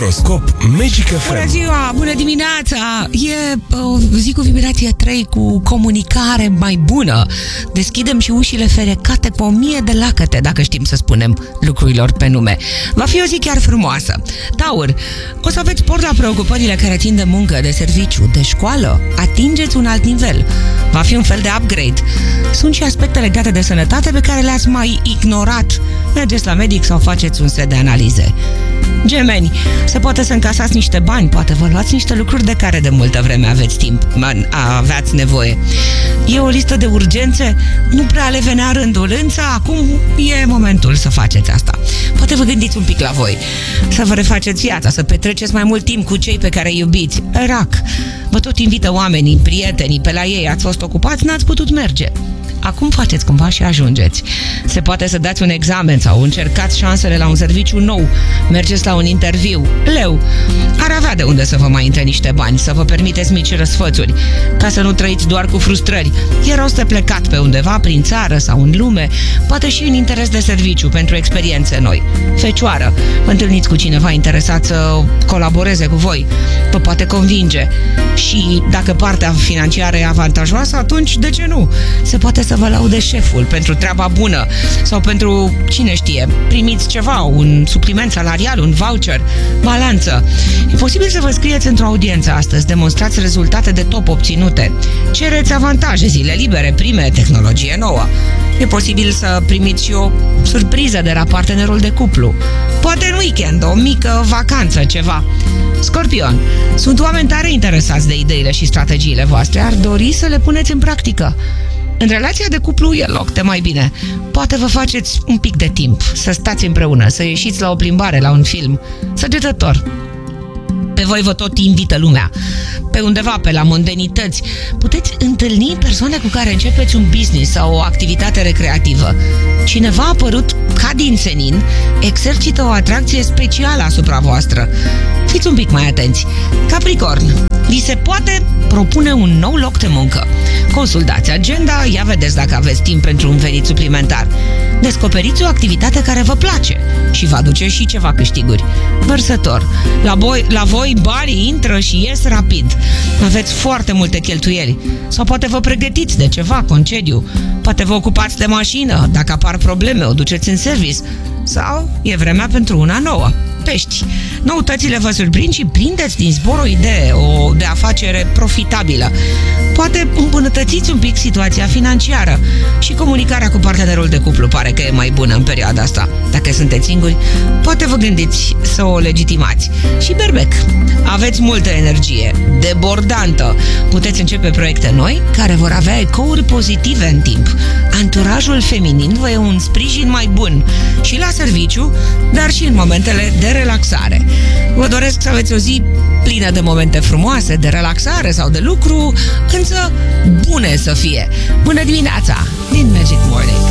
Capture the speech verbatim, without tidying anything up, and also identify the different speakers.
Speaker 1: Horoscop Magic F M.
Speaker 2: Bună ziua, bună dimineața! E o zi cu vibrație trei, cu comunicare mai bună. Deschidem și ușile ferecate pe o mie de lacăte, dacă știm să spunem lucrurilor pe nume. Va fi o zi chiar frumoasă. Taur, o să aveți port la preocupările care țin de muncă, de serviciu, de școală. Atingeți un alt nivel. Va fi un fel de upgrade. Sunt și aspecte legate de sănătate pe care le-ați mai ignorat. Mergeți la medic sau faceți un set de analize. Gemeni, se poate să încasați niște bani, poate vă luați niște lucruri de care de multă vreme aveți timp, aveați nevoie. E o listă de urgențe, nu prea le venea rândul, însă acum e momentul să faceți asta. Poate vă gândiți un pic la voi, să vă refaceți viața, să petreceți mai mult timp cu cei pe care îi iubiți. Rac, vă tot invită oamenii, prietenii, pe la ei, ați fost ocupați, n-ați putut merge. Acum faceți cumva și ajungeți. Se poate să dați un examen sau încercați șansele la un serviciu nou, mergeți la un interviu. Leu, ar avea de unde să vă mai intre niște bani, să vă permiteți mici răsfățuri, ca să nu trăiți doar cu frustrări. E rost de plecat pe undeva, prin țară sau în lume, poate și în interes de serviciu, pentru experiențe noi. Fecioară, vă întâlniți cu cineva interesat să colaboreze cu voi, vă poate convinge. Și dacă partea financiară e avantajoasă, atunci de ce nu? Se poate să vă laude șeful pentru treaba bună sau pentru, cine știe, primiți ceva, un supliment salarial, un voucher, balanță. E posibil să vă scrieți într-o audiență astăzi, demonstrați rezultate de top obținute, cereți avantaje, zile libere, prime, tehnologie nouă. E posibil să primiți și o surpriză de la partenerul de cuplu. Poate în weekend, o mică vacanță, ceva. Scorpion, sunt oameni tare interesați de ideile și strategiile voastre, ar dori să le puneți în practică. În relația de cuplu e loc de mai bine. Poate vă faceți un pic de timp, să stați împreună, să ieșiți la o plimbare, la un film. Săgetător, pe voi vă tot invită lumea. Pe undeva, pe la mondenități, puteți întâlni persoane cu care începeți un business sau o activitate recreativă. Cineva a apărut ca din senin, exercită o atracție specială asupra voastră. Fiți un pic mai atenți. Capricorn, vi se poate propune un nou loc de muncă. Consultați agenda, ia vedeți dacă aveți timp pentru un venit suplimentar. Descoperiți o activitate care vă place și vă aduce și ceva câștiguri. Vărsător, la voi, la voi banii intră și ies rapid. Aveți foarte multe cheltuieli. Sau poate vă pregătiți de ceva, concediu. Poate vă ocupați de mașină, dacă apar probleme, o duceți în service. Sau e vremea pentru una nouă. Pești, noutățile vă surprind și prindeți din zbor o idee, o de afacere profitabilă. Poate îmbunătățiți un pic situația financiară și comunicarea cu partenerul de cuplu pare că e mai bună în perioada asta. Dacă sunteți singuri, poate vă gândiți să o legitimați. Și Berbec, aveți multă energie, debordantă. Puteți începe proiecte noi care vor avea ecouri pozitive în timp. Anturajul feminin vă e un sprijin mai bun și la serviciu, dar și în momentele de relaxare. Vă doresc să aveți o zi plină de momente frumoase, de relaxare sau de lucru, însă bune să fie. Bună dimineața din Magic Morning!